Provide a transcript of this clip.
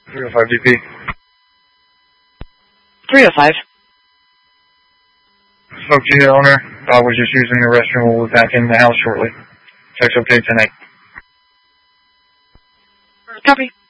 305 DP. 305. Spoke to the owner. Dog was just using the restroom. We'll be back in the house shortly. Check's okay tonight. Copy.